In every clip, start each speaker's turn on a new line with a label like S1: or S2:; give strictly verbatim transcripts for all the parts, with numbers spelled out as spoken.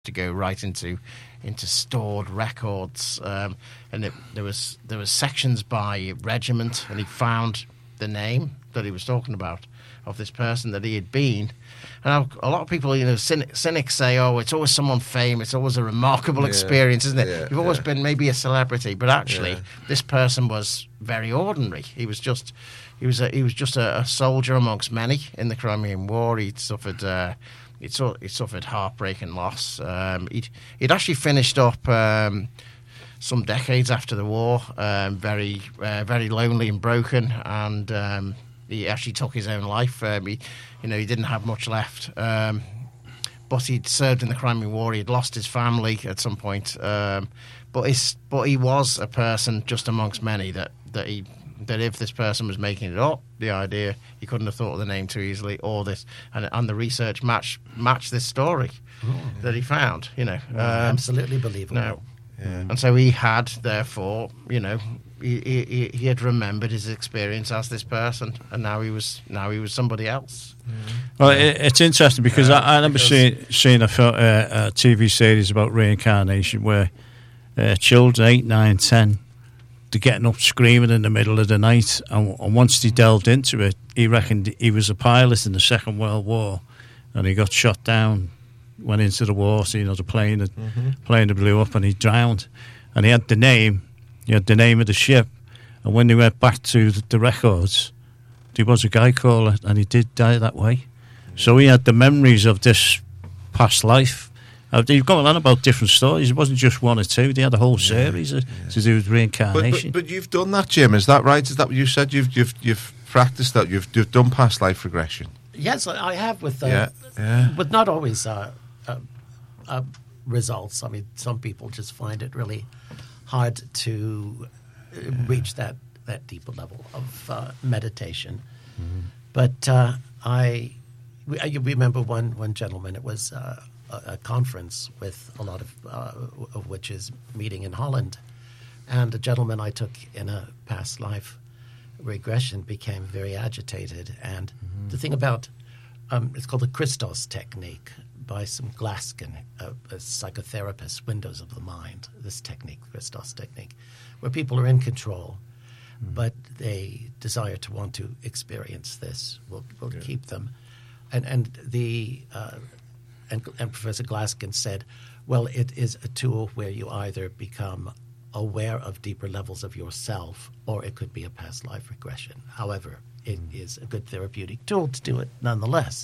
S1: to go right into into stored records, um, and it, there was there was sections by regiment, and he found the name that he was talking about of this person that he had been. And a lot of people, you know, cynic, cynics say, "Oh, it's always someone famous. It's always a remarkable yeah, experience, isn't it? Yeah, You've always yeah. been maybe a celebrity, but actually, yeah. this person was very ordinary. He was just, he was, a, he was just a, a soldier amongst many in the Crimean War. He'd suffered, uh, he'd, su- he'd suffered heartbreak and loss. Um, he'd, he'd actually finished up um, some decades after the war, um, very, uh, very lonely and broken, and um, he actually took his own life. Um, he, You know, he didn't have much left, um, but he'd served in the Crimean War. He'd lost his family at some point, um, but his, but he was a person just amongst many that, that he that if this person was making it up, the idea, he couldn't have thought of the name too easily, or this, and, and the research matched matched this story oh, yeah. that he found. You know,
S2: well, um, absolutely believable.
S1: No, yeah. And so he had, therefore, you know. He, he, he had remembered his experience as this person, and now he was now he was somebody else.
S3: Mm. Well, it, it's interesting because yeah, I, I remember seeing, seeing a, uh, a T V series about reincarnation where uh, children, eight, nine, ten, they're getting up screaming in the middle of the night, and, and once they delved into it, he reckoned he was a pilot in the Second World War, and he got shot down, went into the water, you know, the plane, the mm-hmm. plane that blew up, and he drowned, and he had the name. He had the name of the ship, and when they went back to the, the records, there was a guy called, and he did die that way. So he had the memories of this past life. Uh, they've gone on about different stories. It wasn't just one or two. They had a whole series yeah, yeah. to do with reincarnation.
S4: But, but, but you've done that, Jim. Is that right? Is that what you said? You've you've you've practiced that. You've you've done past life regression.
S2: Yes, I have. With uh,
S4: yeah, yeah.
S2: with not always uh, uh, uh, results. I mean, some people just find it really hard to reach that, that deeper level of uh, meditation. Mm-hmm. But uh, I, I remember one, one gentleman, it was uh, a, a conference with a lot of, uh, of witches meeting in Holland. And a gentleman I took in a past life regression became very agitated. And mm-hmm. the thing about, um, it's called the Christos technique, by some Glaskin, a, a psychotherapist, Windows of the Mind, this technique, Christos technique, where people are in control, mm. but they desire to want to experience this. Will will yeah. keep them. And and the uh, and, and Professor Glaskin said, well, it is a tool where you either become aware of deeper levels of yourself, or it could be a past life regression. However, it mm. is a good therapeutic tool to do it nonetheless.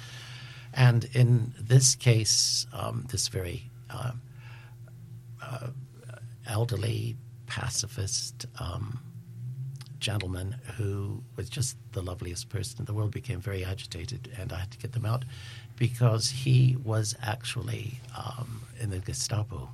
S2: And in this case, um, this very uh, uh, elderly pacifist um, gentleman who was just the loveliest person in the world became very agitated, and I had to get them out because he was actually um, in the Gestapo.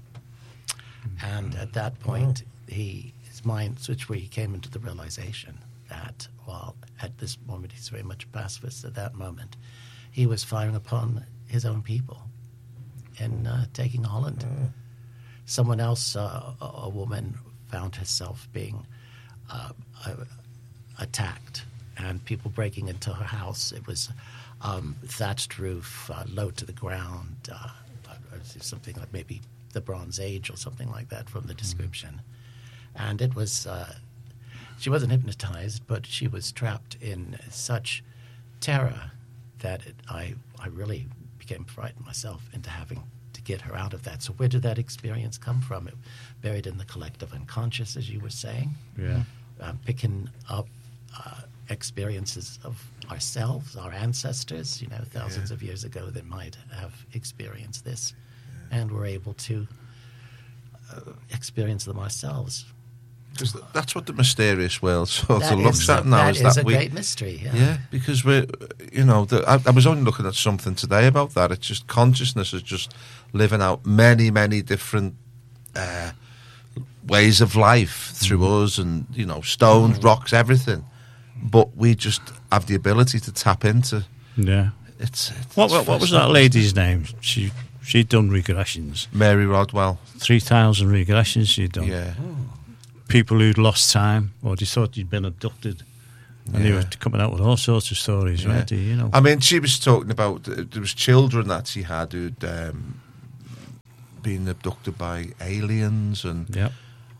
S2: And at that point, he his mind switched where he came into the realization that, well, at this moment, he's very much a pacifist. At that moment, he was firing upon his own people in uh, taking Holland. Mm. Someone else, uh, a, a woman, found herself being uh, uh, attacked and people breaking into her house. It was um, thatched roof, uh, low to the ground, uh, something like maybe the Bronze Age or something like that from the description. Mm. And it was, uh, she wasn't hypnotized, but she was trapped in such terror that it, I, I really became frightened myself into having to get her out of that. So where did that experience come from? It buried in the collective unconscious, as you were saying.
S3: Yeah.
S2: Uh, picking up uh, experiences of ourselves, our ancestors, you know, thousands yeah. of years ago that might have experienced this. Yeah. And we're able to uh, experience them ourselves.
S4: Because that's what the mysterious world sort
S2: that
S4: of looks
S2: is,
S4: at now.
S2: That
S4: is,
S2: is
S4: that
S2: a
S4: we,
S2: great mystery. Yeah,
S4: yeah because we're, you know, the, I, I was only looking at something today about that. It's just consciousness is just living out many, many different uh, ways of life through mm. us, and you know, stones, mm. rocks, everything. But we just have the ability to tap into.
S3: Yeah,
S4: it's. it's
S3: what, what, what was that lady's name? She she'd done regressions.
S4: Mary Rodwell.
S3: Three thousand regressions she'd done.
S4: Yeah.
S2: Oh.
S3: People who'd lost time, or they thought you'd been abducted, and yeah. they were coming out with all sorts of stories, yeah. right? You know,
S4: I mean, she was talking about uh, there was children that she had who'd um, being abducted by aliens, and
S3: Yep.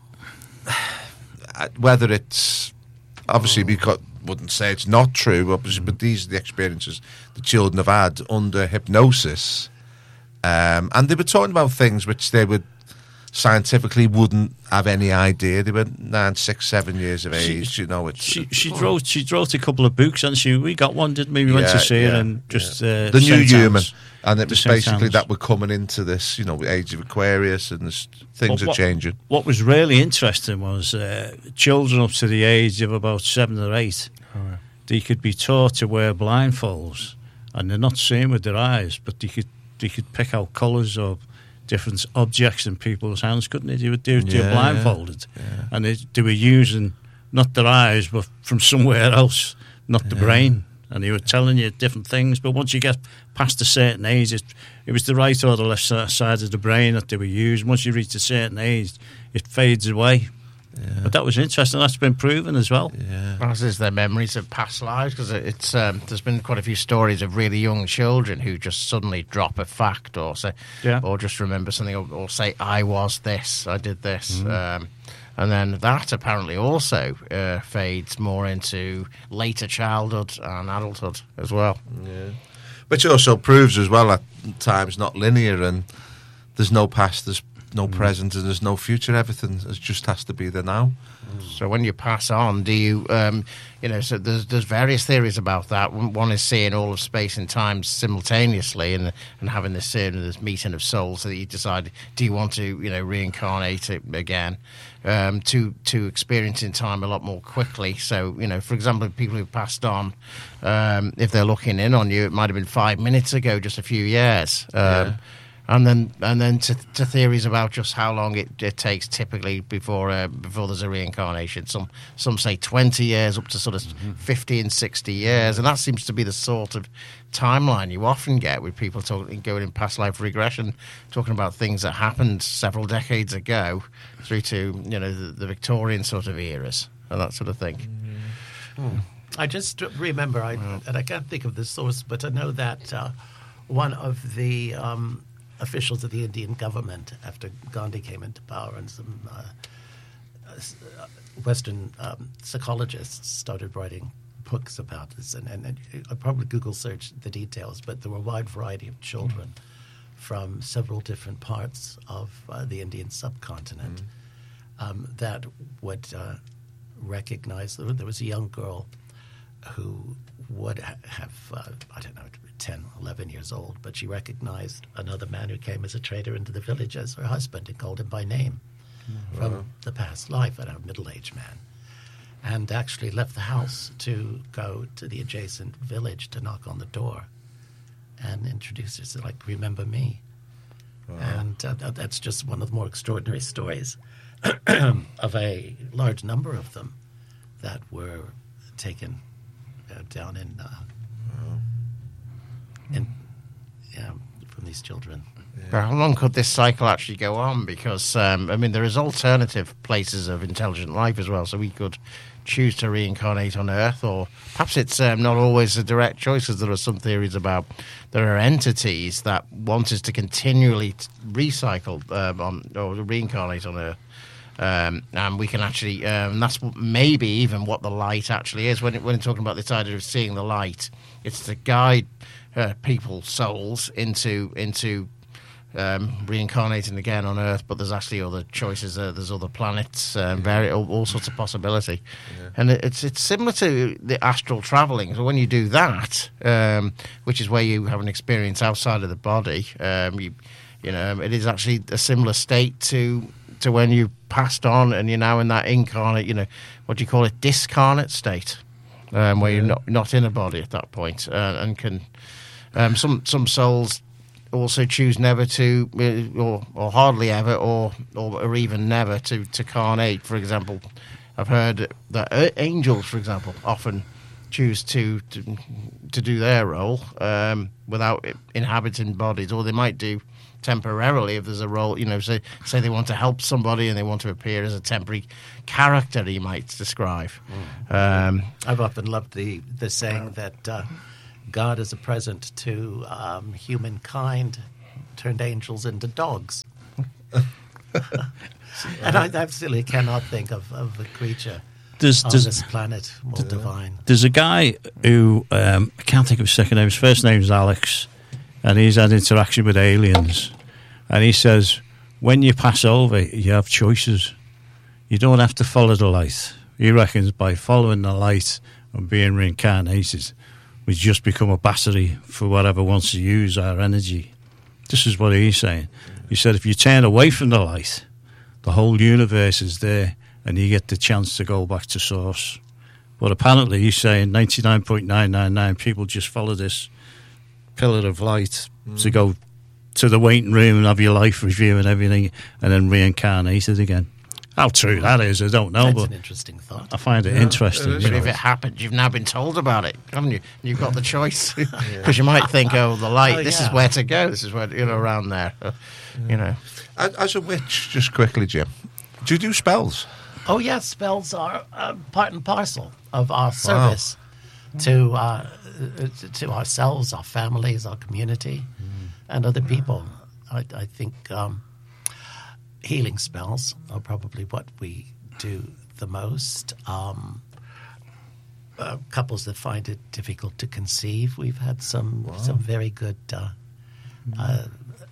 S4: uh, whether it's obviously we got, wouldn't say it's not true, obviously, but these are the experiences the children have had under hypnosis, um, and they were talking about things which they would scientifically wouldn't have any idea. They were nine, six, seven years of
S3: She-
S4: age. You know, it's
S3: She she wrote she wrote a couple of books, and she we got one, didn't we? We went
S4: Yeah,
S3: to see her
S4: yeah,
S3: and just uh,
S4: the new
S3: Saint
S4: human,
S3: Anne's.
S4: and it
S3: The
S4: was
S3: Saint
S4: basically
S3: Anne's.
S4: that we're coming into this, you know, age of Aquarius, and this, things
S3: But
S4: are
S3: what-
S4: changing.
S3: What was really interesting was uh, children up to the age of about seven or eight, they could be taught to wear blindfolds, and they're not seeing with their eyes, but they could they could pick out colours of different objects in people's hands, couldn't they? They were, they were, they were
S4: Yeah,
S3: blindfolded,
S4: yeah.
S3: and they, they were using not their eyes, but from somewhere else, not the
S4: Yeah.
S3: brain. And they were telling you different things, but once you get past a certain age, it, it was the right or the left si- side of the brain that they were using. Once you reach a certain age, it fades away.
S4: Yeah.
S3: But that was interesting. That's been proven as well.
S4: Yeah.
S1: As is their memories of past lives, because it's um, there's been quite a few stories of really young children who just suddenly drop a fact or say,
S3: Yeah.
S1: or just remember something, or, or say, "I was this, I did this," um, and then that apparently also uh, fades more into later childhood and adulthood as well.
S4: Yeah. Which also proves as well that time's not linear, and there's no past, there's no present, and there's no future. Everything is, just has to be there now.
S1: So when you pass on, do you, um, you know, so there's there's various theories about that. One one is seeing all of space and time simultaneously, and and having this uh, this meeting of souls, so that you decide, do you want to, you know, reincarnate it again, um, to to experiencing time a lot more quickly. So, you know, for example, people who've passed on, um, if they're looking in on you, it might have been five minutes ago, just a few years. Um,
S4: Yeah.
S1: And then, and then to, to theories about just how long it, it takes typically before uh, before there's a reincarnation. Some some say twenty years, up to sort of fifty and sixty years, and that seems to be the sort of timeline you often get with people talking going in past life regression, talking about things that happened several decades ago, through to, you know, the, the Victorian sort of eras and that sort of thing.
S2: I just remember, I, and I can't think of the source, but I know that uh, one of the um, officials of the Indian government, after Gandhi came into power, and some uh, uh, Western um, psychologists started writing books about this, and, and, and I probably Google searched the details, but there were a wide variety of children from several different parts of uh, the Indian subcontinent um, that would uh, recognize. There was a young girl who would ha- have, uh, I don't know, ten, eleven years old, but she recognized another man who came as a trader into the village as her husband and called him by name from the past life, a middle-aged man, and actually left the house to go to the adjacent village to knock on the door and introduce herself, like, remember me. And uh, that- that's just one of the more extraordinary stories of a large number of them that were taken uh, down in, uh, in yeah, from these children.
S1: But how long could this cycle actually go on? Because, um, I mean, there is alternative places of intelligent life as well, so we could choose to reincarnate on Earth, or perhaps it's um, not always a direct choice, as there are some theories about there are entities that want us to continually t- recycle um, on, or reincarnate on Earth. Um, and we can actually, um, that's what, maybe even what the light actually is. When, it, when talking about this idea of seeing the light, it's to guide uh, people's souls into into um, reincarnating again on Earth. But there's actually other choices. Uh, there's other planets, um, vari- all, all sorts of possibility.
S4: Yeah.
S1: And it, it's it's similar to the astral traveling. So when you do that, um, which is where you have an experience outside of the body, um, you you know, it is actually a similar state to. to when you passed on and you're now in that incarnate, you know, what do you call it, discarnate state, um, where you're not not in a body at that point, uh, and can um, some some souls also choose never to, uh, or or hardly ever, or or, or even never to to carnate. For example, I've heard that uh, angels, for example, often choose to to, to do their role um, without inhabiting bodies, or they might do temporarily if there's a role, you know, say say they want to help somebody and they want to appear as a temporary character, you might describe. Mm. Um,
S2: I've often loved the, the saying that uh, God is a present to um, humankind turned angels into dogs. And I absolutely cannot think of, of a creature
S3: There's,
S2: on
S3: there's,
S2: this planet more divine.
S3: there's a guy who, um, I can't think of his second name, his first name's Alex, and he's had interaction with aliens. And he says, when you pass over, you have choices. You don't have to follow the light. He reckons by following the light and being reincarnated, we just become a battery for whatever wants to use our energy. This is what he's saying. He said if you turn away from the light, the whole universe is there and you get the chance to go back to source. But apparently he's saying ninety-nine point nine nine nine people just follow this pillar of light mm. to go to the waiting room and have your life review and everything and then reincarnated again. How true that is, I don't know.
S2: That's
S3: but
S2: an interesting thought.
S3: I find it
S4: Yeah,
S3: interesting.
S4: it is.
S3: you
S1: But
S3: know.
S1: if it happened, you've now been told about it, haven't you? You've got the choice. Because you might think, oh, the light,
S2: Oh,
S1: this
S2: yeah.
S1: is where to go. This is where, you know, around there. Uh, You know.
S4: As, as a witch, just quickly, Jim, do you do spells?
S2: Oh, yes, spells are uh, part and parcel of our service to uh, to ourselves, our families, our community, and other people. I, I think um, healing spells are probably what we do the most. Um, uh, couples that find it difficult to conceive, we've had some some very good uh, uh,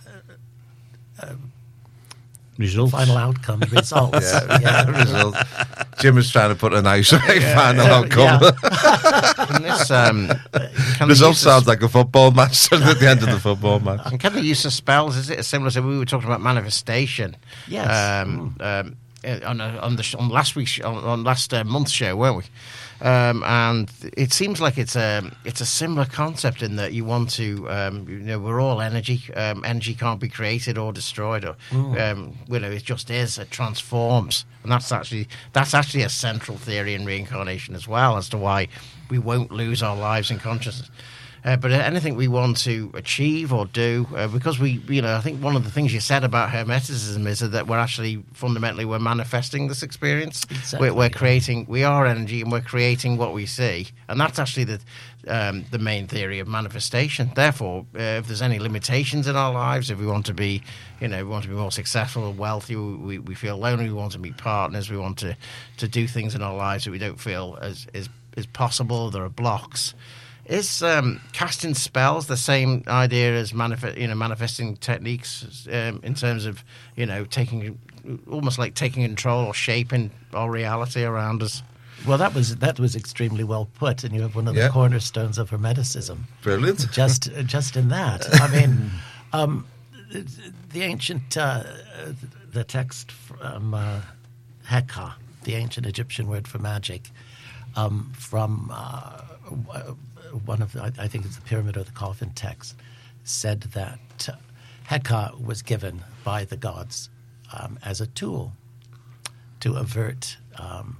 S3: Results.
S2: final outcome results.
S4: Yeah, result. Jim is trying to put a nice final outcome.
S1: Can this, um, can the
S4: Result
S1: use of
S4: sounds like a football match at the end of the football match.
S1: And can the use of spells, is it similar to we were talking about manifestation?
S2: Yes.
S1: Um, um, uh, on, a, on the sh- on last week's on, on last uh, month's show, weren't we? Um, and it seems like it's a it's a similar concept in that you want to um, you know we're all energy. Um, energy can't be created or destroyed, or um, you know it just is. It transforms, and that's actually that's actually a central theory in reincarnation as well as to why we won't lose our lives in consciousness. Uh, but anything we want to achieve or do, uh, because we, you know, I think one of the things you said about Hermeticism is that we're actually fundamentally we're manifesting this experience.
S2: Exactly.
S1: We're, we're creating, we are energy, and we're creating what we see, and that's actually the um, the main theory of manifestation. Therefore, uh, if there's any limitations in our lives, if we want to be, you know, we want to be more successful or wealthy, we, we feel lonely, we want to meet partners, we want to to do things in our lives that we don't feel as is is possible. There are blocks. Is um, casting spells the same idea as manifest, you know, manifesting techniques um, in terms of, you know, taking almost like taking control or shaping our reality around us?
S2: Well, that was that was extremely well put, and you have one of the
S4: Yeah.
S2: cornerstones of Hermeticism.
S4: Brilliant.
S2: Just just in that, I mean, um, the ancient uh, the text from uh, Heka, the ancient Egyptian word for magic, um, from uh, one of the, I think it's the Pyramid or the Coffin text, said that uh, Heka was given by the gods um, as a tool to avert um,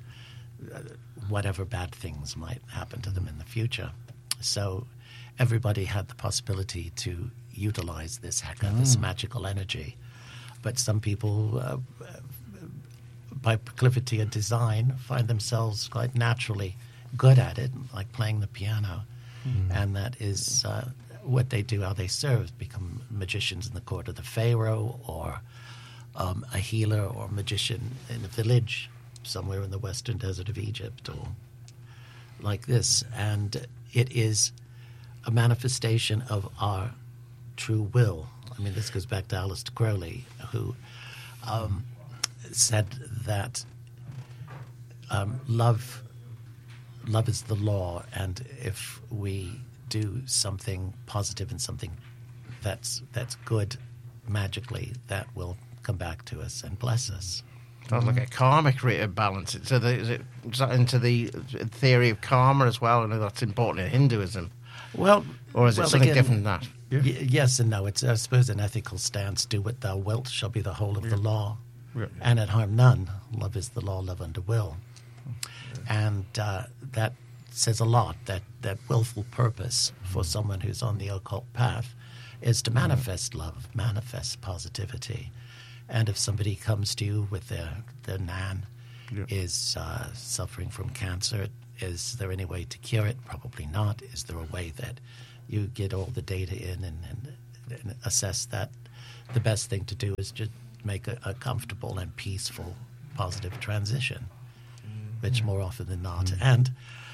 S2: whatever bad things might happen to them in the future. So everybody had the possibility to utilize this Heka,
S3: Mm.
S2: this magical energy. But some people, uh, by proclivity and design, find themselves quite naturally good at it, like playing the piano.
S3: Mm.
S2: And that is uh, what they do, how they serve, become magicians in the court of the Pharaoh, or um, a healer or magician in a village somewhere in the western desert of Egypt, or like this. And it is a manifestation of our true will. I mean, this goes back to Aleister Crowley, who um, said that um, love love is the law, and if we do something positive and something that's that's good magically, that will come back to us and bless us.
S1: Sounds like a karmic rate of balance. So the, is it is that into the theory of karma as well? I know that's important in Hinduism.
S2: Well,
S1: Or is it
S2: well,
S1: something
S2: again,
S1: different than that?
S2: Y- yes and no. It's, I suppose, an ethical stance. Do what thou wilt shall be the whole of the law,
S1: Yeah.
S2: and it harm none. Love is the law, love unto will. And uh, that says a lot, that, that willful purpose for someone who's on the occult path is to manifest love, manifest positivity. And if somebody comes to you with their, their nan
S1: Yeah.
S2: is uh, suffering from cancer, is there any way to cure it? Probably not. Is there a way that you get all the data in and, and, and assess that the best thing to do is just make a, a comfortable and peaceful, positive transition, which more often than not. And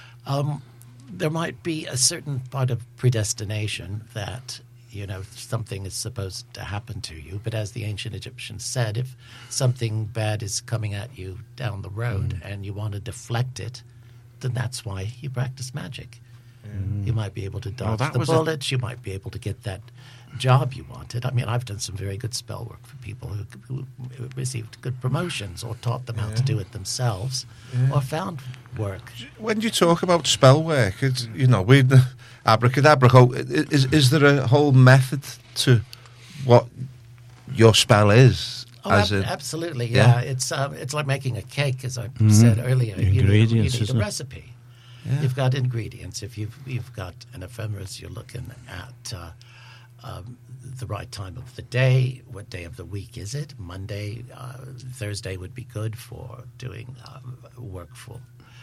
S2: um, there might be a certain part of predestination that, you know, something is supposed to happen to you. But as the ancient Egyptians said, if something bad is coming at you down the road and you want to deflect it, then that's why you practice magic. Mm. You might be able to dodge
S1: that
S2: the
S1: was a-
S2: bullets. You might be able to get that job you wanted. I mean, I've done some very good spell work for people who, who, who received good promotions or taught them how to do it themselves or found work.
S4: When you talk about spell work, it's, you know, we abracadabra. oh, Is is there a whole method to what your spell is?
S2: Oh,
S4: as
S2: ab-
S4: in,
S2: absolutely,
S4: yeah.
S2: yeah. It's um, it's like making a cake, as I said earlier. You need,
S3: Ingredients,
S2: you need
S3: isn't
S2: a
S3: it?
S2: recipe. You've got ingredients. If you've you've got an ephemeris, you're looking at uh, um, the right time of the day. What day of the week is it? Monday, uh, Thursday would be good for doing um, work for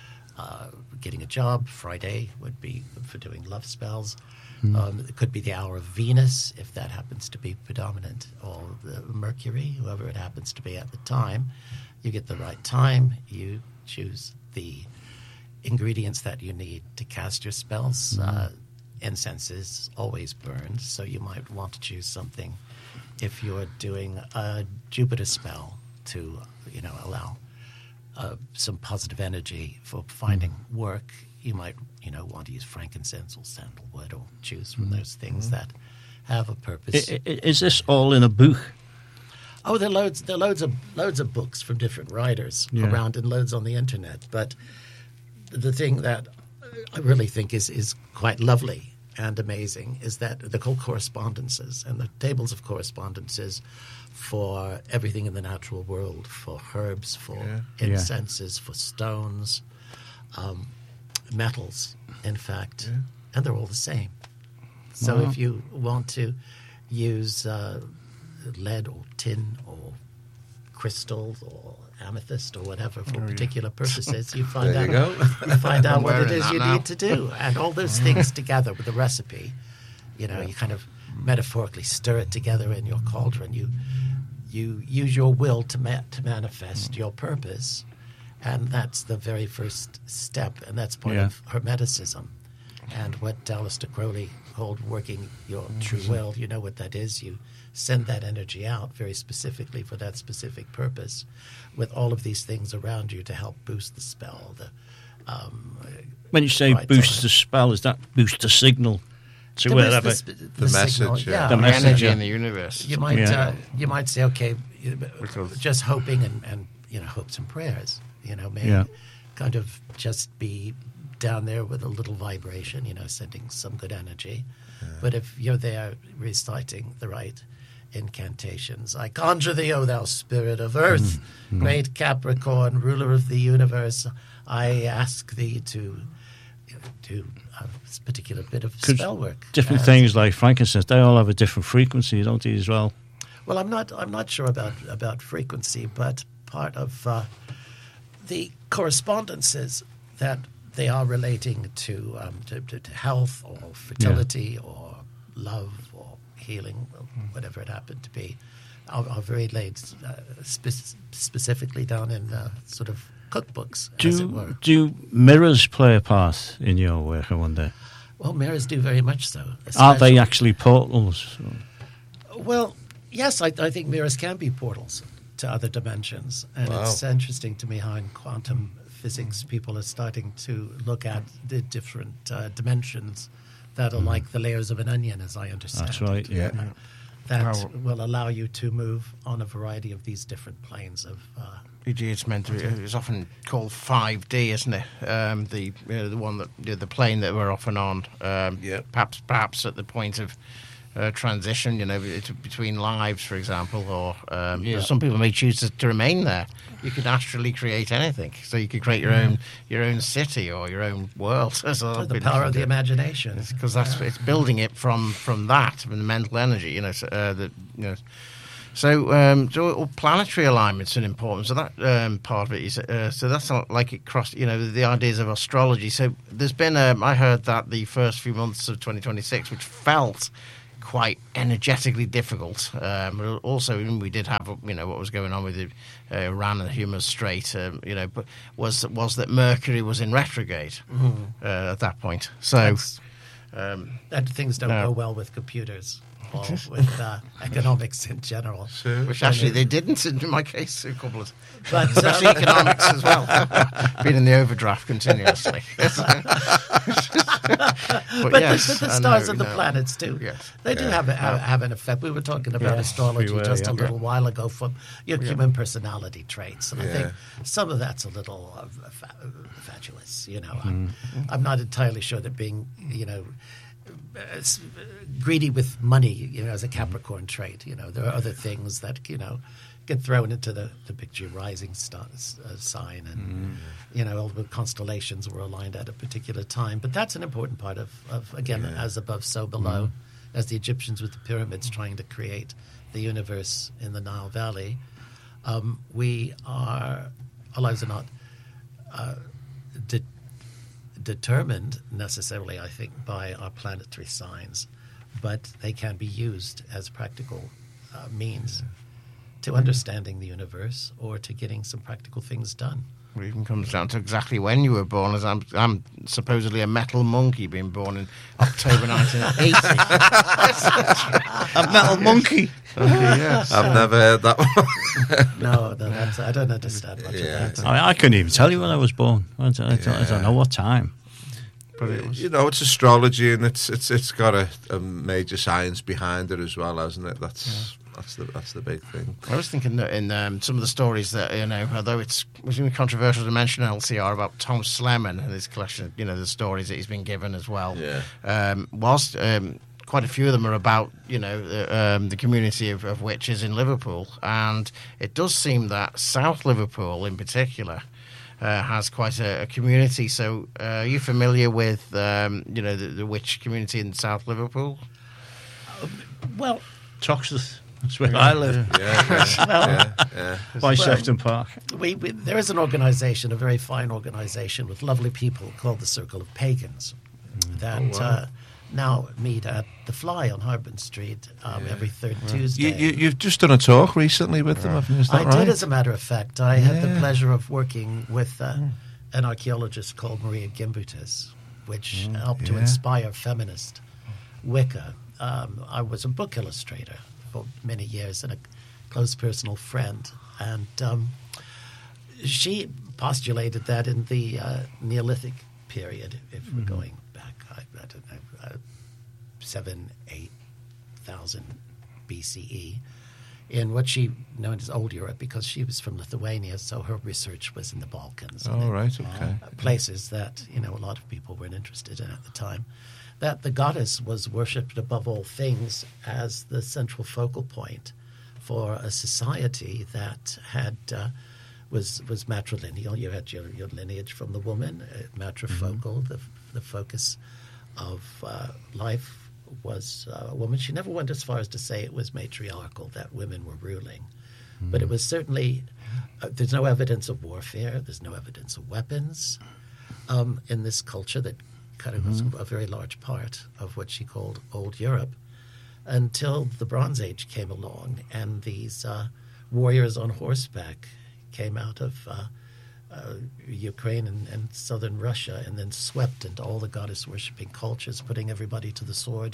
S2: uh, getting a job. Friday would be good for doing love spells. Um, it could be the hour of Venus, if that happens to be predominant, or the Mercury, whoever it happens to be at the time. You get the right time. You choose the ingredients that you need to cast your spells. Uh, incense is always burned, so you might want to choose something if you're doing a Jupiter spell to, you know, allow uh, some positive energy for finding work. You might, you know, want to use frankincense or sandalwood, or choose from those things that have a purpose.
S3: I- I- Is this all in a book?
S2: Oh, there are loads. There are loads of loads of books from different writers
S3: Yeah.
S2: around, and loads on the internet. But the thing that I really think is is quite lovely and amazing is that they're called correspondences, and the tables of correspondences for everything in the natural world, for herbs, for
S3: Yeah.
S2: incenses, for stones, um, metals, in fact, and they're all the same. So
S3: Wow.
S2: if you want to use uh, lead or tin or crystal or amethyst or whatever for particular purposes, you find
S4: There
S2: out
S4: you go.
S2: you find out
S1: I'm
S2: what it
S1: wearing
S2: is
S1: that
S2: you
S1: now.
S2: need to do, and all those things together with the recipe. You know, you kind of metaphorically stir it together in your cauldron. You you use your will to ma- to manifest your purpose, and that's the very first step, and that's part
S3: Yeah.
S2: of Hermeticism. And what Aleister Crowley called working your true will, you know what that is. You send that energy out very specifically for that specific purpose, with all of these things around you to help boost the spell. The um,
S3: When you say
S2: right
S3: boost
S2: time.
S3: the spell, is that boost the signal to
S2: to boost
S3: wherever?
S2: the, sp- the,
S4: The message,
S2: signal,
S4: yeah.
S2: yeah.
S3: The
S1: The
S3: message,
S1: energy
S3: yeah.
S1: in the universe.
S2: You might
S3: Yeah.
S2: uh, you might say, okay, you-
S1: Because-
S2: just hoping and, and you know hopes and prayers. You know, may
S3: Yeah.
S2: kind of just be down there with a little vibration. You know, sending some good energy. But if you're there reciting the right incantations, I conjure thee, O thou spirit of earth, great Capricorn, ruler of the universe, I ask thee to do a particular bit of
S3: 'Cause
S2: spell work.
S3: Different
S2: And-
S3: things like frankincense, they all have a different frequency, don't they, as well?
S2: Well, I'm not. I'm not sure about about frequency, but part of uh, the correspondences that they are relating to um, to, to, to health or fertility or love or healing, or whatever it happened to be, are, are very laid uh, spe- specifically down in uh, sort of cookbooks, as it
S3: Do,
S2: were.
S3: do mirrors play a part in your work, I wonder?
S2: Well, mirrors do very much so.
S3: Are they
S2: especially-
S3: actually portals?
S2: Well, yes, I, I think mirrors can be portals to other dimensions. And
S4: Wow.
S2: it's interesting to me how in quantum physics people are starting to look at the different uh, dimensions that are like the layers of an onion, as I understand.
S3: That's right,
S2: it.
S3: yeah.
S2: That
S1: How-
S2: will allow you to move on a variety of these different planes of. Uh,
S1: E G, it's meant to be. It's often called five D, isn't it? Um, the you know, the one that you know, the plane that we're often on. Um,
S4: Yeah.
S1: Perhaps perhaps at the point of uh, transition, you know, bet- between lives, for example, or um, you know, some people may choose to, to remain there. You can astrally create anything, so you could create your own your own city or your own world. So that'll
S2: the
S1: be
S2: power of the
S1: different.
S2: imagination.
S1: Because that's it's building it from from that, from the mental energy, you know. So, uh, the you know. So, um, so all planetary alignment's an important. So that um, part of it is. Uh, so that's not like it crossed. You know, the, the ideas of astrology. So there's been. Um, I heard that the first few months of twenty twenty-six, which felt quite energetically difficult. Um, also, we did have, you know, what was going on with the, uh, Iran and Hormuz Strait. Um, you know, but was was that Mercury was in retrograde mm. uh, at that point. So, um,
S2: and things don't
S1: no.
S2: go well with computers. Or with uh, economics in general.
S1: So, which actually they didn't in my case a couple of
S2: but
S1: especially um, economics as well. Been in the overdraft continuously. but,
S2: but,
S1: yes,
S2: the, but the stars
S1: know,
S2: and the
S1: no.
S2: planets too.
S1: Yes.
S2: They do
S1: yeah.
S2: have, a, have have an effect. We were talking about
S3: yeah,
S2: astrology
S3: we were,
S2: just
S3: yeah.
S2: a little
S1: yeah.
S2: while ago from your
S1: yeah.
S2: human personality traits, and
S4: yeah.
S2: I think some of that's a little uh, fa- fatuous. You know,
S3: Mm.
S2: I'm, I'm not entirely sure that being, you know. Uh, greedy with money, you know, as a Capricorn trait. You know, there are other things that, you know, get thrown into the, the picture. Rising star, uh, sign, and mm. you know, all the constellations were aligned at a particular time. But that's an important part of, of again, yeah. as above, so below. Mm. As the Egyptians with the pyramids trying to create the universe in the Nile Valley, um, we are our lives are not. Uh, de- determined necessarily, I think, by our planetary signs, but they can be used as practical uh, means to understanding the universe or to getting some practical things done.
S1: It even comes down to exactly when you were born, as I'm, I'm supposedly a metal monkey being born in October nineteen eighty.
S3: A metal monkey?
S1: Okay, yes.
S4: I've never heard that one.
S2: no, no that's, I don't understand much
S4: Yeah.
S2: of that.
S3: I, mean, I couldn't even tell you when I was born. I don't, I don't, I don't
S4: Yeah.
S3: know what time.
S1: But it was,
S4: You know, it's astrology, and it's it's it's got a, a major science behind it as well, hasn't it? That's yeah. that's the that's the big thing.
S1: I was thinking that in um, some of the stories that, you know, although it's really controversial to mention L C R about Tom Slemen and his collection, you know, the stories that he's been given as well.
S4: Yeah.
S1: Um, whilst um, quite a few of them are about, you know, the, um, the community of, of witches in Liverpool, and it does seem that South Liverpool in particular Uh, has quite a, a community. So, uh, are you familiar with, um, you know, the, the witch community in South Liverpool?
S2: Well,
S3: Toxteth. That's where I live.
S4: Yeah, yeah,
S2: Well,
S4: yeah, yeah.
S3: By Sefton Park.
S2: we, we, there is an organization, a very fine organization with lovely people called the Circle of Pagans that
S4: Oh, wow.
S2: uh, now meet at the Fly on Harbin Street um,
S4: Yeah.
S2: every third
S4: You,
S2: Tuesday.
S4: you, you've just done a talk recently with them, haven't you? Is that
S2: I
S4: right?
S2: did, as a matter of fact. I had the
S4: Yeah.
S2: pleasure of working with uh, an archaeologist called Maria Gimbutas, which helped to
S4: yeah.
S2: inspire feminist Wicca. Um, I was a book illustrator for many years and a close personal friend. And um, she postulated that in the uh, Neolithic period, if we're
S4: Mm-hmm.
S2: going back, I, I don't know, uh, seven, eight thousand B C E, in what she known as Old Europe, because she was from Lithuania, so her research was in the Balkans. and
S4: Oh,
S2: in,
S4: right, okay.
S2: uh, places that, you know, a lot of people weren't interested in at the time. That the goddess was worshipped above all things as the central focal point for a society that had uh, was was matrilineal. You had your, your lineage from the woman, uh, matrifocal. The the focus of uh, life was uh, a woman. She never went as far as to say it was matriarchal, that women were ruling. Mm. But it was certainly, uh, there's no evidence of warfare, there's no evidence of weapons um, in this culture that kind of mm-hmm. was a very large part of what she called Old Europe, until the Bronze Age came along and these uh, warriors on horseback came out of uh, uh, Ukraine and, and southern Russia and then swept into all the goddess-worshipping cultures, putting everybody to the sword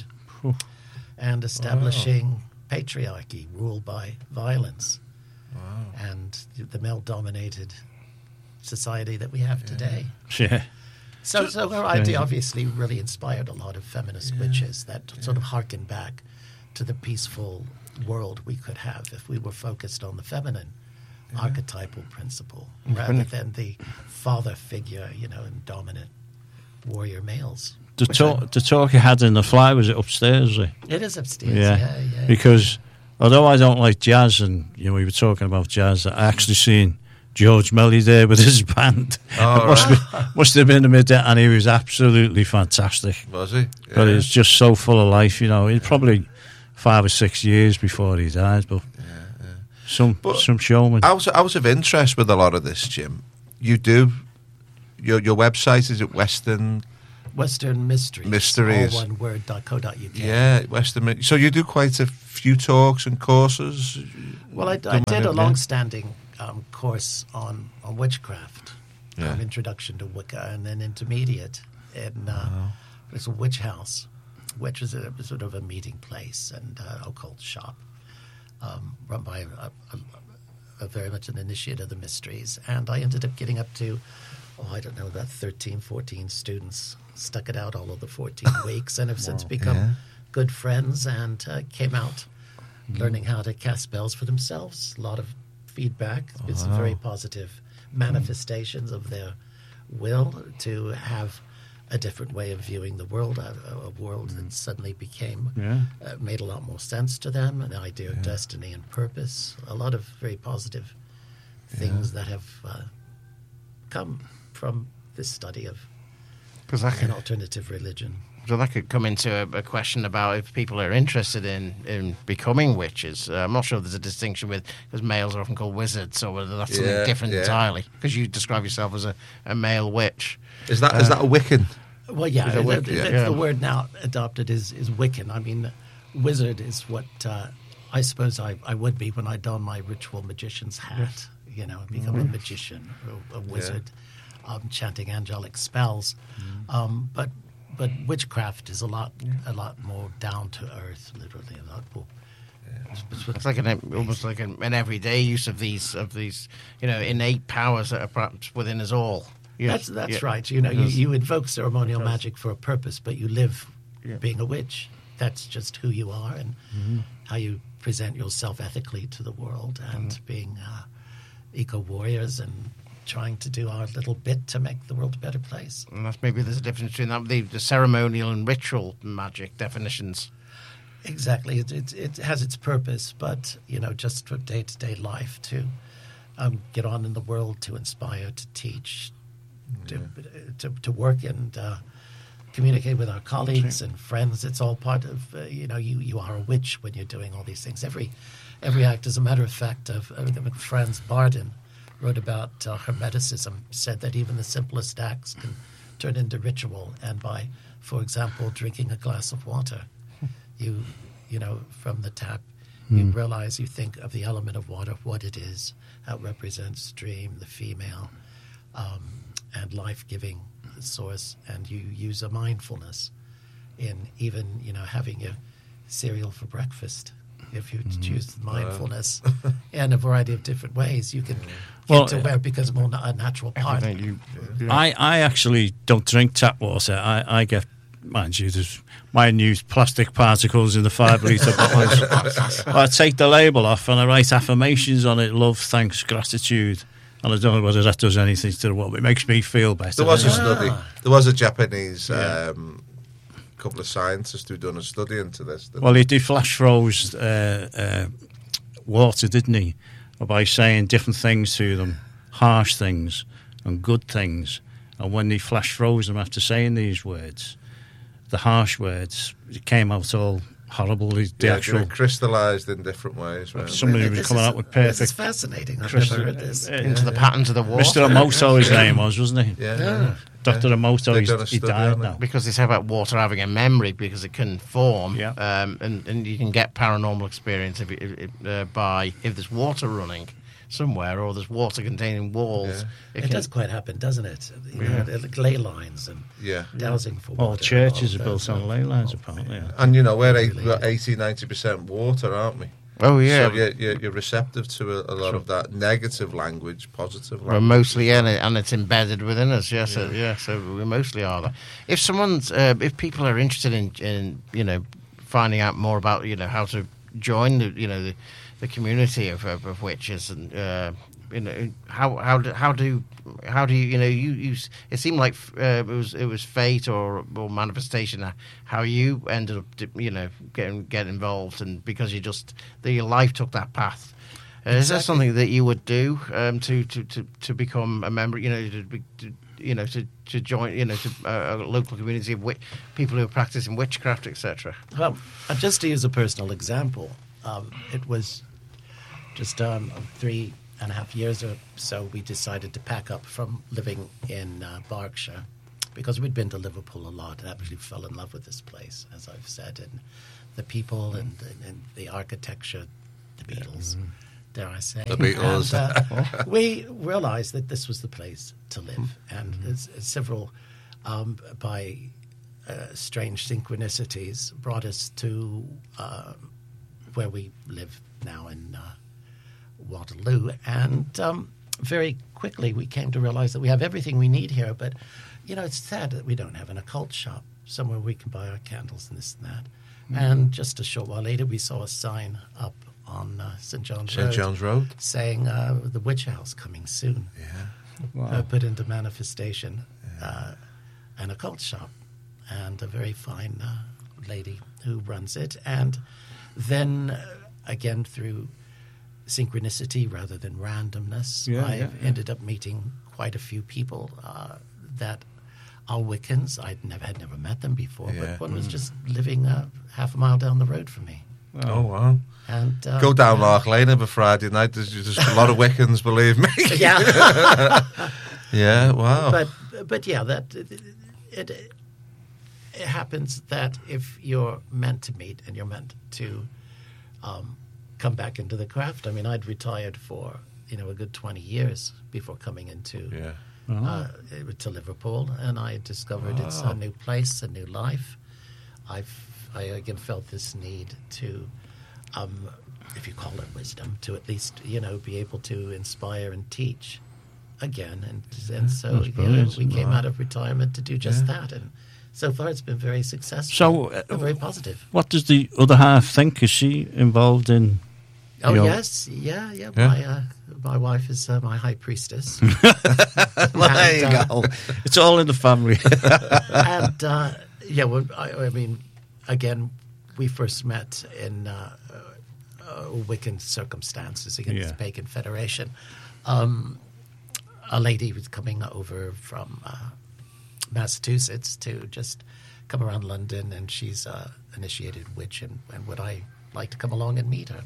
S2: and establishing wow. patriarchy, rule by violence, wow. and the male-dominated society that we have yeah. today.
S3: Yeah.
S2: So, so her idea obviously really inspired a lot of feminist yeah. witches that yeah. sort of harken back to the peaceful world we could have if we were focused on the feminine yeah. archetypal principle rather than the father figure, you know, and dominant warrior males.
S3: The talk, I, the talk you had in the Fly, was it upstairs? Or?
S2: It is upstairs, yeah. yeah, yeah.
S3: Because although I don't like jazz, and you know we were talking about jazz, I actually seen George Melly there with his band.
S4: Oh,
S3: must,
S4: right.
S3: be, must have been a midday, and he was absolutely fantastic.
S4: Was he? Yeah.
S3: But he was just so full of life, you know. He probably five or six years before he died, but
S4: yeah, yeah.
S3: some
S4: but
S3: some showman.
S4: Out, out of interest with a lot of this, Jim, you do your your website is at Western
S2: Western Mysteries.
S4: Mysteries.
S2: All one word, dot co dot uk.
S4: Yeah, Western. So you do quite a few talks and courses.
S2: Well, I, I did a long-standing um, course on, on witchcraft,
S4: Yeah.
S2: um, introduction to Wicca, and then intermediate in uh, it's a witch house, which is a sort of a meeting place and uh, occult shop, um, run by a, a, a very much an initiate of the mysteries. And I ended up getting up to, oh, I don't know, about thirteen, fourteen students. Stuck it out all of the fourteen weeks, and have since become
S4: Yeah.
S2: good friends, and uh, came out learning how to cast spells for themselves. A lot of feedback. There's been some very positive manifestations of their will to have a different way of viewing the world, a, a world that suddenly became,
S3: Yeah.
S2: uh, made a lot more sense to them, an idea of destiny and purpose. A lot of very positive things that have uh, come from this study of
S1: Because that
S2: an
S1: could,
S2: alternative religion.
S1: so that could come into a, a question about if people are interested in, in becoming witches. Uh, I'm not sure there's a distinction with, because males are often called wizards, or whether that's something
S4: Yeah,
S1: different
S4: yeah.
S1: entirely. Because you describe yourself as a, a male witch.
S4: Is that is that a Wiccan?
S2: Well, yeah,
S1: Is that
S2: the,
S1: Wiccan?
S2: the-
S1: Yeah.
S2: the- the word now adopted is, is Wiccan. I mean, wizard is what uh, I suppose I, I would be when I don my ritual magician's hat, you know, and become a magician or a wizard, um, chanting angelic spells. Um, but but witchcraft is a lot a lot more down to earth, literally a lot more.
S1: It's like an almost like an, an everyday use of these of these you know innate powers that are perhaps within us all. Yes.
S2: That's that's
S1: Yeah.
S2: right. You know, you,
S1: Because-
S2: you invoke ceremonial magic for a purpose, but you live
S1: Yeah.
S2: being a witch. That's just who you are and how you present yourself ethically to the world, and being uh, eco warriors and trying to do our little bit to make the world a better place.
S1: And that's maybe there's a difference between that, the, the ceremonial and ritual magic definitions.
S2: Exactly, it it, it has its purpose, but you know, just for day to day life to um, get on in the world, to inspire, to teach, to to, to work and uh, communicate with our colleagues and friends. It's all part of uh, you know, you, you are a witch when you're doing all these things. Every every act, as a matter of fact, of uh, Franz Bardon wrote about uh, Hermeticism, said that even the simplest acts can turn into ritual, and by, for example, drinking a glass of water, you you know, from the tap, you realize, you think of the element of water, what it is, how it represents dream, the female, um, and life-giving source, and you use a mindfulness in even, you know, having your cereal for breakfast. If you choose mindfulness in a variety of different ways, you can get
S3: Well,
S2: to where it becomes more a natural part.
S1: Everything you, you
S3: I, I actually don't drink tap water. I, I get, mind you, there's minute plastic particles in the five litre bottles. I take the label off and I write affirmations on it: love, thanks, gratitude. And I don't know whether that does anything to the world, but it makes me feel better.
S4: There was a
S3: anyway.
S4: study. There was a Japanese
S3: Yeah.
S4: um, couple of scientists who done a study into this. didn't
S3: Well, he did flash froze uh, uh, water, didn't he? By saying different things to them, harsh things and good things. And when he flash froze them after saying these words, the harsh words, it came out all horrible. The, the
S4: yeah,
S3: actual,
S4: crystallised in different ways. Right?
S3: somebody
S2: This
S3: was coming
S2: is-
S3: out with
S2: This is
S3: perfect.
S2: fascinating. I've
S3: crystal-
S2: never heard this.
S3: uh,
S1: into the patterns of the water.
S3: Mister Emoto, his name was, wasn't he?
S4: Yeah, yeah.
S3: Doctor Emoto,
S4: They've
S3: he's,
S4: done a
S3: he
S4: study
S3: died
S4: on it.
S3: now.
S1: Because they say about water having a memory because it can form,
S3: Yeah.
S1: um, and, and you can get paranormal experience if, it- if, it, uh, by if there's water running somewhere or there's water containing walls.
S4: Yeah.
S2: It
S1: can-
S2: does quite happen, doesn't it? You know, like ley lines and
S4: Yeah.
S2: dowsing for water.
S3: All churches
S2: all
S3: are built
S2: those,
S3: on
S2: uh,
S3: ley lines, apparently. Yeah.
S4: And you know, we're eight,
S2: Really.
S4: we're eighty, ninety percent water, aren't we?
S1: Oh yeah,
S4: So you're, you're, you're receptive to a, a lot of that negative language, positive
S1: we're
S4: language.
S1: mostly in it, and it's embedded within us. Yes, yeah. So, yeah. So we mostly are that. If someone's, uh, if people are interested in, in, you know, finding out more about, you know, how to join the, you know, the, the community of, of, of witches, and uh, you know, how how do how do how do you you know you, you s- it seemed like uh, it was it was fate or or manifestation, uh, how you ended up you know getting get involved, and because you just that your life took that path. Uh, Is that
S2: Exactly.
S1: something that you would do um, to, to, to, to become a member? You know, to, be, to you know to, to join you know to uh, a local community of witch, people who are practicing witchcraft, et cetera.
S2: Well, uh, just to use a personal example, um, it was just um, three and a half years or so we decided to pack up from living in uh, Berkshire because we'd been to Liverpool a lot and absolutely fell in love with this place, as I've said, and the people and, and, and the architecture, the Beatles, dare I say.
S4: The Beatles.
S2: And, uh, we realized that this was the place to live, and there's several, um, by uh, strange synchronicities, brought us to uh, where we live now in uh, Waterloo, and um, very quickly we came to realize that we have everything we need here, but you know, it's sad that we don't have an occult shop somewhere we can buy our candles and this and that. Mm-hmm. And just a short while later, we saw a sign up on uh, Saint John's
S4: Saint
S2: Road,
S4: John's Road,
S2: saying uh, the Witch House coming soon.
S4: Yeah,
S3: Wow.
S2: Uh, put into manifestation, uh, an occult shop, and a very fine uh, lady who runs it. And then uh, again through synchronicity rather than randomness,
S3: Yeah,
S2: I
S3: yeah, yeah.
S2: ended up meeting quite a few people uh, that are Wiccans. I'd never had never met them before,
S4: Yeah.
S2: but one was just living uh, half a mile down the road from me.
S4: Oh wow!
S2: And uh,
S4: Go down
S2: uh,
S4: Lark Lane every Friday night. There's just a lot of Wiccans, believe me.
S2: Yeah,
S4: Yeah, wow.
S2: but but yeah, that it, it it happens that if you're meant to meet and you're meant to um, come back into the craft. I mean, I'd retired for you know a good twenty years before coming into
S4: yeah,
S2: uh, to Liverpool, and I discovered it's a new place, a new life. I've I again felt this need to, um, if you call it wisdom, to at least you know be able to inspire and teach again, and and so
S3: That's
S2: you know,
S3: brilliant.
S2: we came
S3: Wow.
S2: out of retirement to do just that, and so far it's been very successful.
S3: So, uh,
S2: and very positive.
S3: What does the other half think? Is she involved in?
S2: Oh
S3: you know-
S2: yes, yeah, yeah.
S4: Yeah.
S2: My uh, my wife is uh, my high priestess.
S3: Well, there you
S2: And, uh,
S3: go. It's all in the family.
S2: and uh, yeah, well, I, I mean, again, we first met in uh, uh, Wiccan circumstances against
S3: Yeah.
S2: the Pagan Federation. Um, a lady was coming over from uh, Massachusetts to just come around London, and she's uh, initiated witch, and, and would I like to come along and meet her?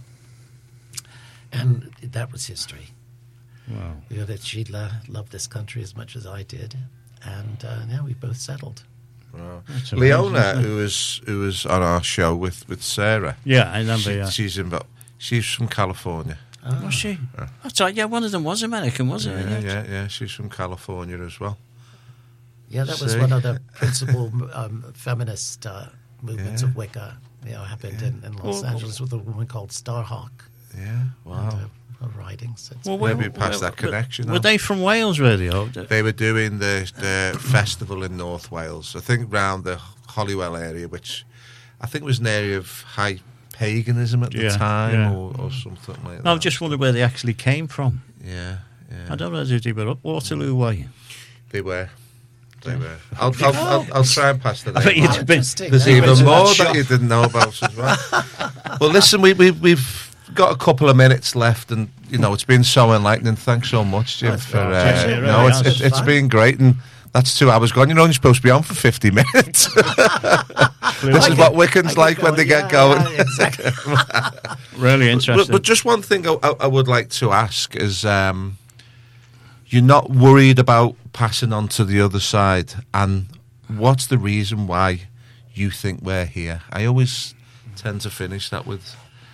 S2: And that was history.
S3: Wow.
S2: You know, that she lo- loved this country as much as I did, and uh, now we both settled.
S4: wow.
S3: That's amazing,
S4: Leona,
S3: isn't it?
S4: who was who was on our show with, with Sarah.
S3: Yeah, I remember.
S4: she-
S3: yeah.
S4: She's in. She's from California.
S3: Was she? That's right. Yeah, one of them was American, wasn't
S4: Yeah,
S3: it?
S4: yeah, yeah. She's from California as well.
S2: Yeah, that was
S4: See?
S2: one of the principal um, feminist uh, movements
S4: Yeah.
S2: of Wicca. You know, happened in, in Los
S3: Well,
S2: Angeles with a woman called Starhawk.
S4: Yeah, wow.
S2: And, uh, her writings. It's-
S3: Well,
S4: Maybe
S3: where-
S4: past
S3: where-
S4: that connection.
S3: Were
S4: now.
S3: they from Wales, really? Or did-
S4: They were doing the, the festival in North Wales, I think round the Holywell area, which I think was an area of high paganism at the
S3: Yeah,
S4: time,
S3: yeah.
S4: or, or something like that.
S3: No, I just wondered where they actually came from.
S4: Yeah, yeah.
S3: I don't know if they were up Waterloo way.
S4: They were. They were. I'll, I'll, I'll, I'll try and pass the
S3: I bet
S4: name
S3: you'd
S4: on.
S3: have been.
S2: Interesting.
S4: There's
S2: Yeah.
S4: even
S3: Went to
S4: more
S3: that
S4: that
S3: shop.
S4: you didn't know about as well. Well, listen, we, we, we've got a couple of minutes left, and you know it's been so enlightening. Thanks so much, Jim.
S2: That's
S4: For
S2: our
S4: uh,
S3: pleasure, it
S4: no,
S3: really
S4: it's
S3: has.
S4: it's, it's
S2: Fun.
S4: been great, and that's two hours gone. You're only supposed to be on for fifty minutes. This is what Wiccans
S2: I
S4: like
S2: get
S4: when they
S2: going.
S4: get
S2: Yeah,
S4: going.
S2: yeah, exactly.
S3: Really
S4: But,
S3: interesting.
S4: but just one thing I, I I would like to ask is, um, you're not worried about passing on to the other side, and what's the reason why you think we're here? I always tend to finish that with,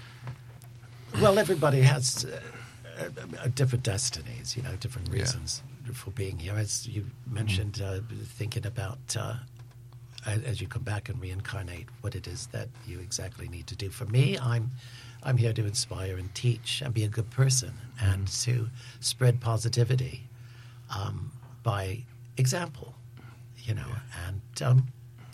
S2: Well, everybody has uh, uh, different destinies, you know, different
S4: Yeah.
S2: reasons for being here. As you mentioned, uh, thinking about uh, as as you come back and reincarnate, what it is that you exactly need to do. For me, I'm I'm here to inspire and teach and be a good person and to spread positivity um, by example, you know. And um,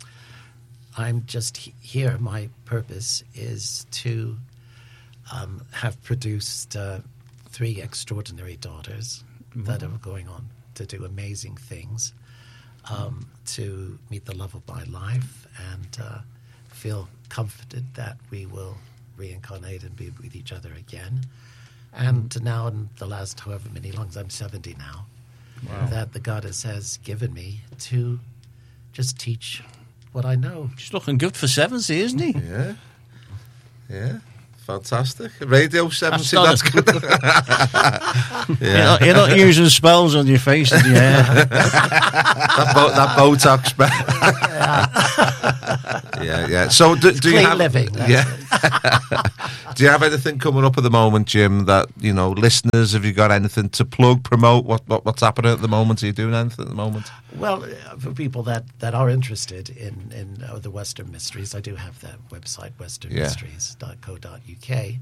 S2: I'm just he- here. My purpose is to um, have produced uh, three extraordinary daughters that are going on to do amazing things, um, to meet the love of my life, and uh, feel comforted that we will reincarnate and be with each other again. And now, in the last however many longs, I'm seventy now, that the goddess has given me to just teach what I know.
S3: He's looking good for seventy, isn't he?
S4: yeah, yeah, fantastic. Radio seventy,
S3: That's
S4: that's, good.
S3: You're, not, you're not using spells on your face and your hair.
S4: that, bo- that Botox spell. yeah, yeah. So do, do you
S2: clean
S4: have
S2: living,
S4: Yeah. Do you have anything coming up at the moment, Jim? That you know, listeners, have you got anything to plug, promote? What, what what's happening at the moment? Are you doing anything at the moment?
S2: Well, uh, for people that, that are interested in, in uh, the Western Mysteries, I do have that website, western mysteries dot co dot u k.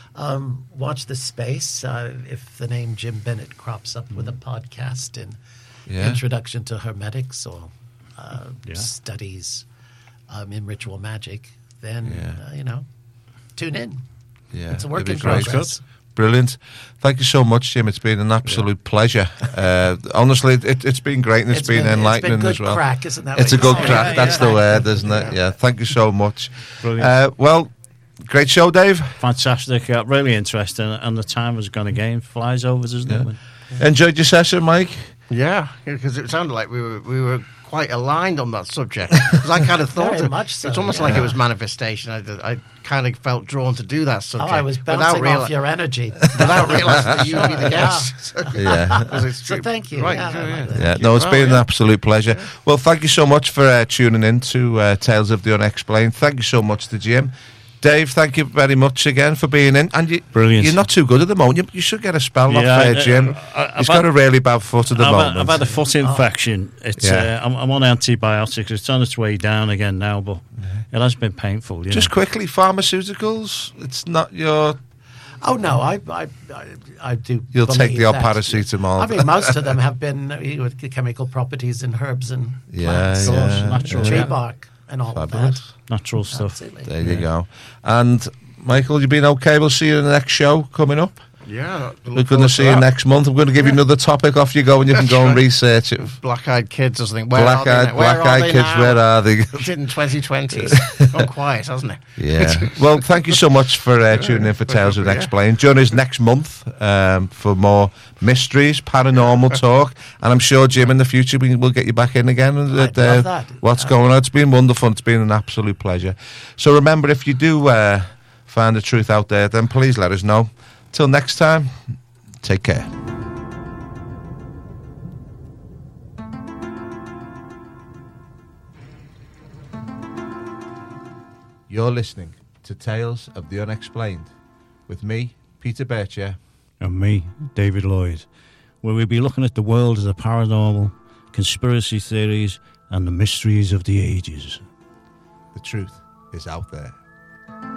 S2: Um, watch this space. Uh, if the name Jim Bennett crops up with a podcast in
S4: Yeah.
S2: Introduction to Hermetics or uh,
S3: Yeah.
S2: studies um, in ritual magic, then,
S4: Yeah.
S2: uh, you know, tune in.
S4: Yeah,
S2: It's a work
S4: it'd
S2: in
S4: be great.
S2: progress.
S4: Brilliant. Thank you so much, Jim. It's been an absolute pleasure. Uh, honestly, it, it's been great and it's been, enlightening
S2: it's been good
S4: as well.
S2: crack, isn't that
S4: It's a
S2: what you
S4: good
S2: say?
S4: crack.
S3: Yeah,
S4: That's
S3: yeah.
S4: the word, isn't it? Yeah. Thank you so much.
S3: Brilliant.
S4: Uh, well, great show, Dave.
S3: Fantastic. Uh, really interesting. And the time has gone again. Flies over, doesn't
S4: Yeah.
S3: it?
S4: Enjoyed your session, Mike?
S1: Yeah, because it sounded like we were we were quite aligned on that subject. Because I kind of thought
S2: Very
S1: it,
S2: much so,
S1: it's almost
S2: yeah.
S1: like it was manifestation. I, I kind of felt drawn to do that
S2: Oh,
S1: subject.
S2: I was
S1: without
S2: bouncing
S1: reali-
S2: off your energy.
S1: without realising that you'd be the
S2: Yeah.
S1: guest. So,
S4: Yeah.
S1: 'cause it's
S2: So
S1: true.
S2: thank you.
S1: Right,
S2: Yeah,
S1: yeah,
S2: I
S1: yeah.
S2: like that.
S4: Yeah, no, it's
S1: Well,
S4: been an
S1: yeah.
S4: absolute pleasure. Well, thank you so much for uh, tuning in to uh, Tales of the Unexplained. Thank you so much to Jim. Dave, thank you very much again for being in. And you,
S3: Brilliant.
S4: You're not too good at the moment. You, you should get a spell off
S3: Yeah,
S4: there,
S3: I-
S4: Jim.
S3: I- I've
S4: He's
S3: had-
S4: got a really bad foot at the
S3: I've,
S4: moment.
S3: had, I've had a foot infection. It's
S4: Yeah.
S3: uh, I'm, I'm on antibiotics. It's on its way down again now, but it has been painful. You
S4: Just
S3: know.
S4: quickly, pharmaceuticals. It's not your.
S2: Oh no, I I I, I do.
S4: You'll take
S2: believe
S4: the odd
S2: that.
S4: paracetamol.
S2: I mean, most of them have been uh, with the chemical properties in herbs and
S4: Yeah,
S2: plants,
S3: Of course,
S4: yeah,
S3: natural.
S2: tree
S3: yeah.
S2: bark, and all
S4: Fabulous.
S2: of
S3: Natural
S2: that.
S3: stuff.
S2: Absolutely.
S4: There you go. And Michael, you've been okay. We'll see you in the next show coming up.
S1: Yeah,
S4: We're going to see you next month. I'm going to give you another topic. Off you go, and you can
S1: That's
S4: go and
S1: right.
S4: research it.
S1: Black-eyed kids or something. Where
S4: Black
S1: are
S4: eyed,
S1: they now? Where
S4: black
S1: are
S4: eyed
S1: they
S4: kids.
S1: now?
S4: Where are they?
S1: It's in twenty twenty. It's gone quiet, hasn't it?
S4: Yeah. Well, thank you so much for uh, tuning in for Tales of the
S1: Yeah.
S4: Unexplained. Join us next month um, for more mysteries, paranormal talk, and I'm sure Jim in the future we will get you back in again. And,
S2: I'd
S4: uh,
S2: love that.
S4: What's
S2: Uh,
S4: going on? It's been wonderful. It's been an absolute pleasure. So remember, if you do uh, find the truth out there, then please let us know. Till next time, take care. You're listening to Tales of the Unexplained with me, Peter Bircher.
S3: And me, David Lloyd, where we'll be looking at the world of the paranormal, conspiracy theories, and the mysteries of the ages.
S4: The truth is out there.